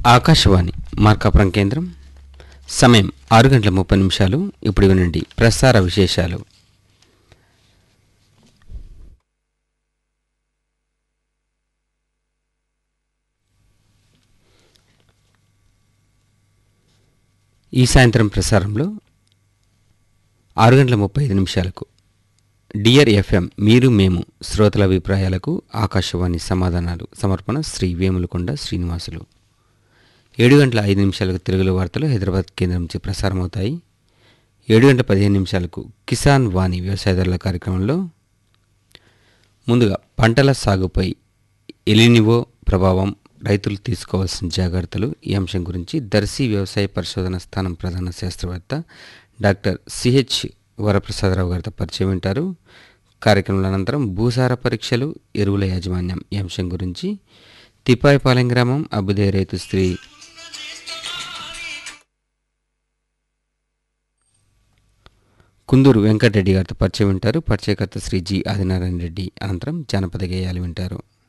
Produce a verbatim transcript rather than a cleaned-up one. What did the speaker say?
ఆకాశవాణి మార్కాపురం కేంద్రం. సమయం ఆరు గంటల ముప్పై నిమిషాలు. ఇప్పుడు వినండి ప్రసార విశేషాలు. ఈ సాయంత్రం ప్రసారంలో ఆరు గంటల ముప్పై ఐదు నిమిషాలకు డియర్ ఎఫ్ఎం మీరు మేము శ్రోతల అభిప్రాయాలకు ఆకాశవాణి సమాధానాలు సమర్పణ శ్రీ వేములకొండ శ్రీనివాసులు. ఏడు గంటల ఐదు నిమిషాలకు తెలుగులో వార్తలు హైదరాబాద్ కేంద్రం నుంచి ప్రసారమవుతాయి. ఏడు గంటల పదిహేను నిమిషాలకు కిసాన్ వాణి వ్యవసాయదారుల కార్యక్రమంలో ముందుగా పంటల సాగుపై ఎలినివో ప్రభావం, రైతులు తీసుకోవాల్సిన జాగ్రత్తలు ఈ అంశం గురించి దర్శి వ్యవసాయ పరిశోధన స్థానం ప్రధాన శాస్త్రవేత్త డాక్టర్ సిహెచ్ వరప్రసాదరావు గారితో పరిచయం వింటారు. కార్యక్రమాల అనంతరం భూసార పరీక్షలు, ఎరువుల యాజమాన్యం ఈ అంశం గురించి తిప్పాయిపాలెం గ్రామం అభ్యుదయ రైతు శ్రీ కుందూరు వెంకటరెడ్డి గారితో పరిచయం వింటారు. పరిచయకర్త శ్రీ జి ఆదినారాయణ రెడ్డి. అనంతరం జానపద గేయాలు వింటారు.